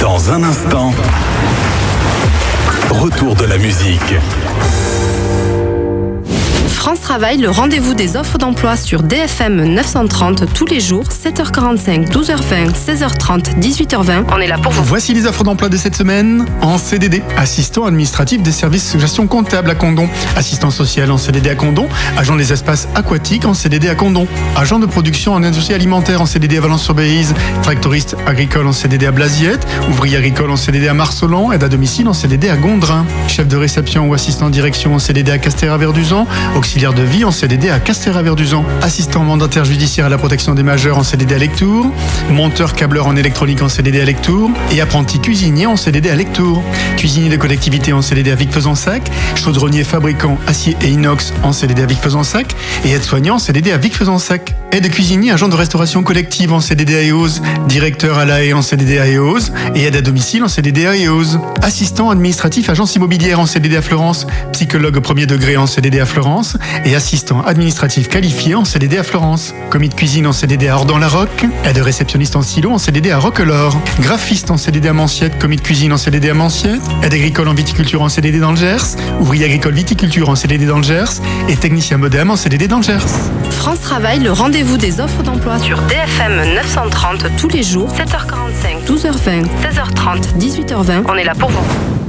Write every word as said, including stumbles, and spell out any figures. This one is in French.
Dans un instant, retour de la musique. France Travail, le rendez-vous des offres d'emploi sur D F M neuf cent trente tous les jours, sept heures quarante-cinq, douze heures vingt, seize heures trente, dix-huit heures vingt. On est là pour vous. Voici les offres d'emploi de cette semaine. En C D D, assistant administratif des services de gestion comptable à Condom. Assistant social en C D D à Condom. Agent des espaces aquatiques en C D D à Condom. Agent de production en industrie alimentaire en C D D à Valence-sur-Béziers. Tractoriste agricole en C D D à Blasiette. Ouvrier agricole en C D D à Marcelan. Aide à domicile en C D D à Gondrin. Chef de réception ou assistant direction en C D D à Castéra-Verduzan. Auxiliaire de vie en C D D à Castéra-Verduzan. Assistant mandataire judiciaire à la protection des majeurs en C D D à Lectoure. Monteur câbleur en électronique en C D D à Lectoure. Et apprenti cuisinier en C D D à Lectoure. Cuisinier de collectivité en C D D à Vic-Fezensac. Chaudronnier fabricant acier et inox en C D D à Vic-Fezensac. Et aide-soignant en C D D à Vic-Fezensac. Aide cuisinier agent de restauration collective en C D D à Eose. Directeur à la haie en C D D à Eose. Et aide à domicile en C D D à Eose. Assistant administratif agence immobilière en C D D à Florence. Psychologue premier degré en C D D à Florence. Et assistant administratif qualifié en C D D à Florence. Commis de cuisine en C D D à Ordan-la-Roque. Aide réceptionniste en silo en C D D à Roquelaure. Graphiste en C D D à Manciette. Commis de cuisine en C D D à Manciette. Aide agricole en viticulture en C D D dans le Gers. Ouvrier agricole viticulture en C D D dans le Gers. Et technicien modem en C D D dans le Gers. France Travail, le rendez-vous des offres d'emploi sur D F M neuf cent trente tous les jours, sept heures quarante-cinq, douze heures vingt, seize heures trente, dix-huit heures vingt. On est là pour vous.